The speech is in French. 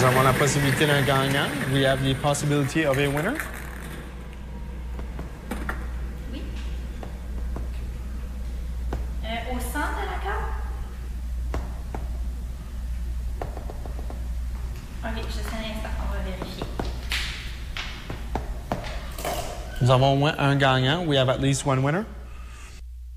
Nous avons la possibilité d'un gagnant. We have the possibility of a winner. Oui. Au centre de la carte? OK, juste un instant, on va vérifier. Nous avons au moins un gagnant. We have at least one winner.